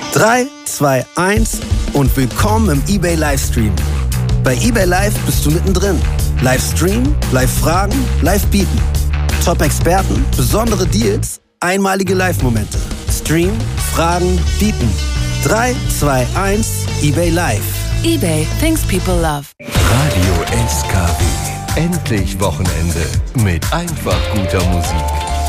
3, 2, 1 und willkommen im eBay Livestream. Bei eBay Live bist du mittendrin. Livestream, Live-Fragen, Live-Bieten. Top-Experten, besondere Deals, einmalige Live-Momente. Stream, Fragen, Bieten. 3, 2, 1, eBay Live. eBay, things people love. Radio SKW. Endlich Wochenende mit einfach guter Musik.